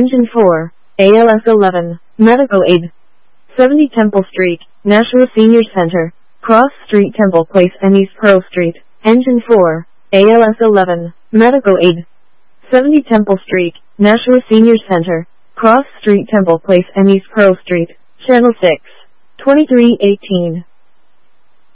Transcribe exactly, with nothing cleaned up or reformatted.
Engine four, A L S eleven, Medical Aid. seventy Temple Street, Nashua Senior Center, Cross Street Temple Place and East Pearl Street. Engine four, A L S eleven, Medical Aid. seventy Temple Street, Nashua Senior Center, Cross Street Temple Place and East Pearl Street. Channel six, twenty-three eighteen.